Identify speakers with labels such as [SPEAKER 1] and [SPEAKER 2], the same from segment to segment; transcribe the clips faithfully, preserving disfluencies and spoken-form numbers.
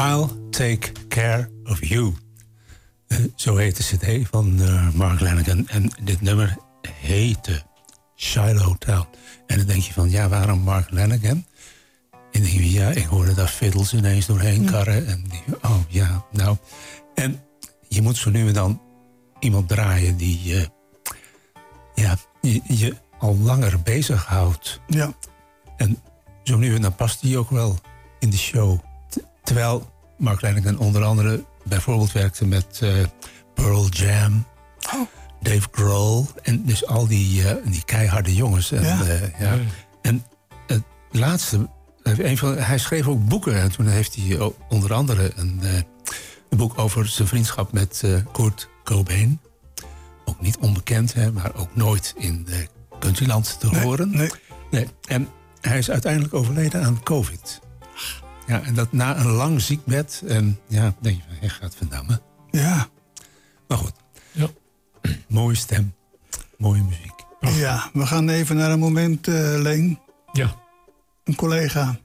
[SPEAKER 1] I'll Take Care of You. Uh, zo heet de cd van uh, Mark Lanegan. En dit nummer heette Shiloh Town. En dan denk je van, ja, waarom Mark Lanegan? En dan denk je, ja, ik hoorde daar fiddles ineens doorheen karren. En denk je, oh ja, nou. En je moet zo nu en dan iemand draaien die uh, ja, je, je al langer bezighoudt.
[SPEAKER 2] Ja.
[SPEAKER 1] En zo nu en dan past die ook wel in de show. Terwijl Mark Lanegan onder andere bijvoorbeeld werkte met uh, Pearl Jam, oh. Dave Grohl en dus al die, uh, die keiharde jongens. En,
[SPEAKER 2] ja.
[SPEAKER 1] Uh, ja. Mm. En het laatste, een van, hij schreef ook boeken en toen heeft hij onder andere een, uh, een boek over zijn vriendschap met uh, Kurt Cobain. Ook niet onbekend, hè, maar ook nooit in de countryland te
[SPEAKER 2] nee,
[SPEAKER 1] horen.
[SPEAKER 2] Nee.
[SPEAKER 1] Nee. En hij is uiteindelijk overleden aan COVID. Ja, en dat na een lang ziekbed. En ja, denk je, hij gaat verdammen.
[SPEAKER 2] Ja.
[SPEAKER 1] Maar goed.
[SPEAKER 3] Ja.
[SPEAKER 1] Mooie stem. Mooie muziek.
[SPEAKER 2] Ach. Ja, we gaan even naar een moment, uh, Leen.
[SPEAKER 3] Ja.
[SPEAKER 2] Een collega.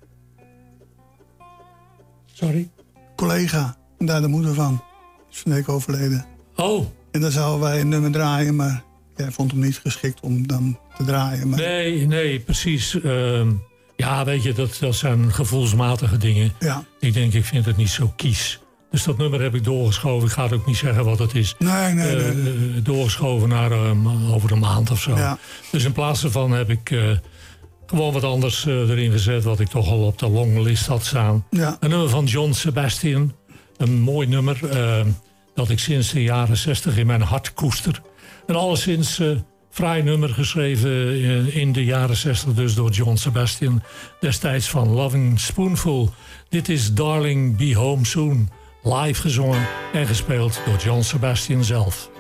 [SPEAKER 3] Sorry?
[SPEAKER 2] Collega. Daar de moeder van. Is van de week overleden.
[SPEAKER 3] Oh.
[SPEAKER 2] En dan zouden wij een nummer draaien, maar jij vond hem niet geschikt om dan te draaien. Maar...
[SPEAKER 3] Nee, nee, precies. Uh, ja, weet je, dat, dat zijn gevoelsmatige dingen.
[SPEAKER 2] Ja.
[SPEAKER 3] Ik denk, ik vind het niet zo kies. Dus dat nummer heb ik doorgeschoven. Ik ga het ook niet zeggen wat het is.
[SPEAKER 2] Nee, nee, nee. nee.
[SPEAKER 3] Uh, doorgeschoven naar um, over een maand of zo.
[SPEAKER 2] Ja.
[SPEAKER 3] Dus in plaats daarvan heb ik uh, gewoon wat anders uh, erin gezet... wat ik toch al op de longlist had staan.
[SPEAKER 2] Ja.
[SPEAKER 3] Een nummer van John Sebastian. Een mooi nummer uh, dat ik sinds de jaren zestig in mijn hart koester. En alleszins uh, vrij nummer geschreven uh, in de jaren zestig... dus door John Sebastian. Destijds van Loving Spoonful. Dit is Darling Be Home Soon. Live gezongen en gespeeld door John Sebastian zelf.